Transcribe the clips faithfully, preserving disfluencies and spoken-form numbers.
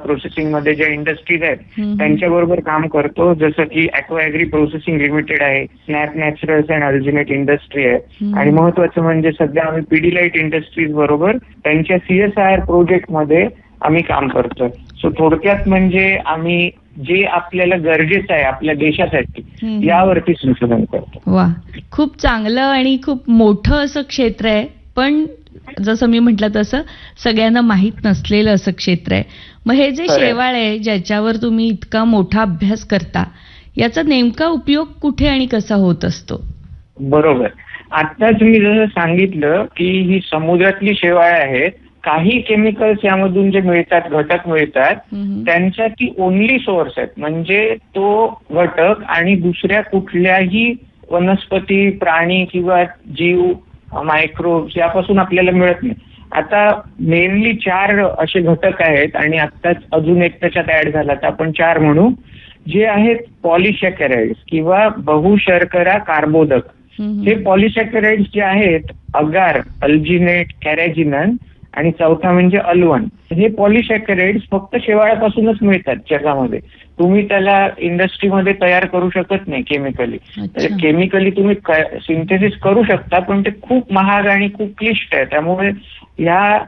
Processing मध्ये ज्या industries आहेत त्यांच्याबरोबर काम करतो, जसं की ॲक्वा ॲग्री प्रोसेसिंग लिमिटेड आहे, स्नॅप नॅचरल्स अँड अल्जिनेट इंडस्ट्री आहे, आणि महत्वाचं म्हणजे सध्या आम्ही पीडीलाइट इंडस्ट्रीज बरोबर त्यांच्या सीएसआयआर प्रोजेक्ट मध्ये आम्ही काम करतोय. सो थोडक्यात म्हणजे आम्ही जे आपल्याला गरजेचं आहे आपल्या देशासाठी यावरती संशोधन करतो. वा, खूप चांगलं आणि खूप मोठं असं क्षेत्र आहे, पण जसं मी म्हटलं तसं सगळ्यांना माहीत नसलेलं असं क्षेत्र आहे. मग हे जे शेवाळ आहे ज्याच्यावर तुम्ही इतका मोठा अभ्यास करता, याचा नेमका उपयोग कुठे आणि कसा होत असतो? बरोबर, आत्ताच मी जसं सांगितलं की ही समुद्रातली शेवाळ आहेत, काही केमिकल्स यामधून जे मिळतात, घटक मिळतात, त्यांचा ती ओनली सोर्स आहेत, म्हणजे तो घटक आणि दुसऱ्या कुठल्याही वनस्पती, प्राणी किंवा जीव, मायक्रोब्स यापासून आपल्याला मिळत नाही. आता मेनली चार असे घटक आहेत आणि आत्ताच अजून एक त्याच्यात ऍड झाला, तर आपण चार म्हणू, जे आहेत पॉलिसॅकराइड्स किंवा बहुशर्करा कार्बोदक. हे पॉलिसॅकराइड्स जे आहेत, अगार, अल्जिनेट, कॅरॅजिनन आणि चौथा म्हणजे अल्वन. हे पॉलिसॅकराइड्स फक्त शेवाळापासूनच मिळतात जगामध्ये. तुम्ही त्याला इंडस्ट्रीमध्ये तयार करू शकत नाही केमिकली. केमिकली तुम्ही सिंथेसिस करू शकता, पण ते खूप महाग आणि खूप क्लिष्ट आहे. त्यामुळे या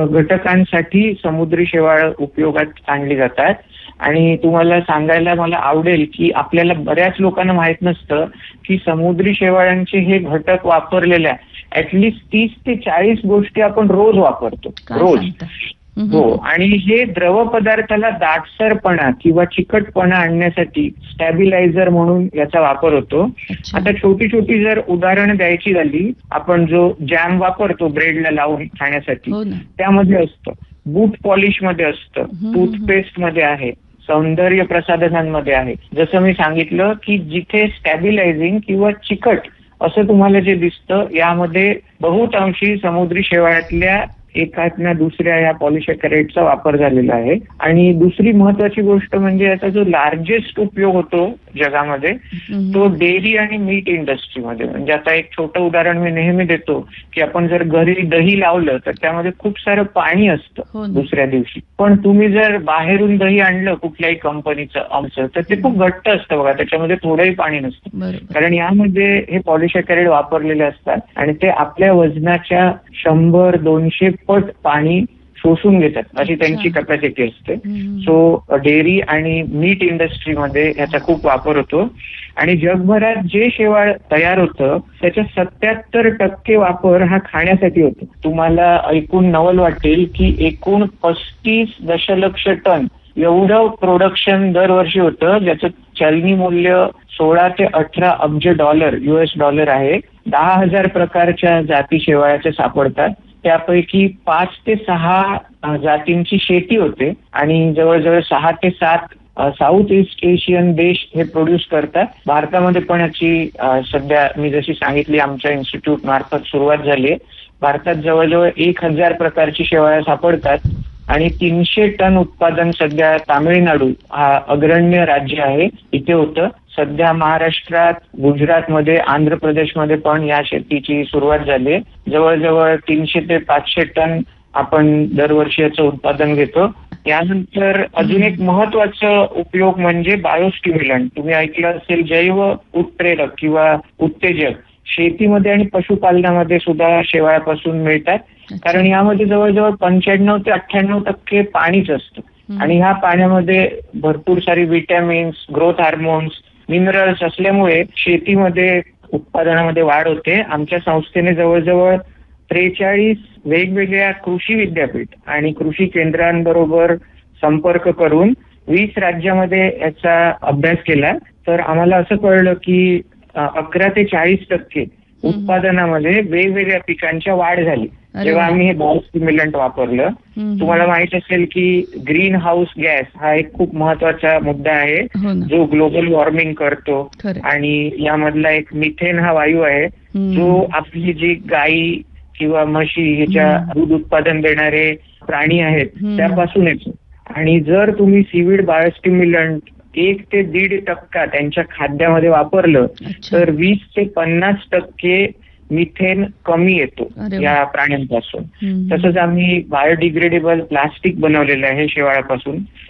घटकांसाठी समुद्री शेवाळ उपयोगात आणली जातात. आणि तुम्हाला सांगायला मला आवडेल की आपल्याला बऱ्याच लोकांना माहित नसतं की समुद्री शेवाळांचे हे घटक वापरलेल्या ऍटलिस्ट तीस ते चाळीस गोष्टी आपण रोज वापरतो, रोज. हो, आणि हे द्रव पदार्थाला दाटसरपणा किंवा चिकटपणा आणण्यासाठी स्टॅबिलायझर म्हणून याचा वापर होतो. आता छोटी छोटी जर उदाहरणं द्यायची झाली, आपण जो जॅम वापरतो ब्रेडला लावून खाण्यासाठी, त्यामध्ये असतं. बूट पॉलिश मध्ये असतं, टूथपेस्ट मध्ये आहे, सौंदर्य प्रसाधनांमध्ये आहे. जसं मी सांगितलं की जिथे स्टॅबिलायझिंग किंवा चिकट असं तुम्हाला जे दिसतं, यामध्ये बहुतांशी समुद्री शेवाळातल्या एकातल्या दुसऱ्या या पॉलिसॅकराइडचा वापर झालेला आहे. आणि दुसरी महत्वाची गोष्ट म्हणजे याचा जो लार्जेस्ट उपयोग होतो जगामध्ये, तो डेअरी आणि मीट इंडस्ट्रीमध्ये. म्हणजे आता एक छोटं उदाहरण मी नेहमी देतो की आपण जर घरी दही लावलं तर त्यामध्ये खूप सारं पाणी असतं दुसऱ्या दिवशी, पण तुम्ही जर बाहेरून दही आणलं कुठल्याही कंपनीचं आमचं, तर ते खूप घट्ट असतं बघा, त्याच्यामध्ये थोडंही पाणी नसतं, कारण यामध्ये हे पॉलिसॅकराइड वापरलेले असतात आणि ते आपल्या वजनाच्या शंभर दोनशे पट पाणी शोषून घेतात, अशी त्यांची कॅपॅसिटी असते. सो डेअरी आणि मीट इंडस्ट्रीमध्ये याचा खूप वापर होतो. आणि जगभरात जे शेवाळ तयार होतं त्याच्या सत्याहत्तर टक्के वापर हा खाण्यासाठी होतो. तुम्हाला ऐकून नवल वाटेल की एकूण पस्तीस दशलक्ष टन एवढं प्रोडक्शन दरवर्षी होतं, ज्याचं चलनी मूल्य सोळा ते अठरा अब्ज डॉलर युएस डॉलर आहे. दहा हजार प्रकारच्या जाती शेवाळ्याच्या सापडतात, त्यापैकी पाच ते सहा जातींची शेती होते आणि जवळजवळ सहा ते सात साऊथ ईस्ट एशियन देश हे प्रोड्यूस करतात. भारतामध्ये पण याची सध्या मी जशी सांगितली आमच्या इन्स्टिट्यूट मार्फत सुरुवात झाली आहे. भारतात जवळजवळ एक हजार प्रकारची शेवाळ्या सापडतात आणि तीनशे टन उत्पादन सध्या तामिळनाडू हा अग्रण्य राज्य आहे इथे होतं. सध्या महाराष्ट्रात, गुजरातमध्ये, आंध्र प्रदेशमध्ये पण या शेतीची सुरुवात झाली आहे. जवळजवळ तीनशे ते पाचशे टन आपण दरवर्षी याचं उत्पादन घेतो. यानंतर अजून एक महत्वाचं उपयोग म्हणजे बायोस्टिम्युलंट. तुम्ही ऐकलं असेल जैव उत्प्रेरक किंवा उत्तेजक. शेतीमध्ये आणि पशुपालनामध्ये सुद्धा शेवाळापासून मिळतात, कारण यामध्ये जवळजवळ पंच्याण्णव ते अठ्ठ्याण्णव टक्के पाणीच असतं आणि ह्या पाण्यामध्ये भरपूर सारी विटॅमिन्स, ग्रोथ हार्मोन्स, मिनरल्स असल्यामुळे शेतीमध्ये उत्पादनामध्ये वाढ होते. आमच्या संस्थेने जवळजवळ त्रेचाळीस वेगवेगळ्या कृषी विद्यापीठ आणि कृषी केंद्रांबरोबर संपर्क करून वीस राज्यामध्ये याचा अभ्यास केला. तर आम्हाला असं कळलं की अकरा ते चाळीस टक्के उत्पादनामध्ये वेगवेगळ्या पिकांच्या वाढ झाली जेव्हा आम्ही हे बायोस्टिम्युलंट वापरलं. तुम्हाला माहित असेल की ग्रीन हाऊस गॅस हा एक खूप महत्वाचा मुद्दा आहे जो ग्लोबल वॉर्मिंग करतो आणि यामधला एक मिथेन हा वायू आहे जो आपली जी गायी किंवा म्हशी ह्याच्या दूध उत्पादन देणारे प्राणी आहेत त्यापासून येतो. आणि जर तुम्ही सीवीड बायोस्टिम्युलंट एक ते दीड टक्का त्यांच्या खाद्यामध्ये वापरलं तर वीस ते पन्नास टक्के मिथेन कमी येतो या प्राण्यांपासून. तसंच आम्ही बायोडिग्रेडेबल प्लास्टिक बनवलेलं आहे शेवाळापासून.